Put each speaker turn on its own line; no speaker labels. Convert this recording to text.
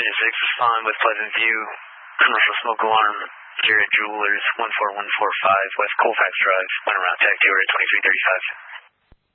respond with Pleasant View, commercial smoke alarm, Jared Jewelers, 14145 West Colfax Drive, went around tag 2 2335.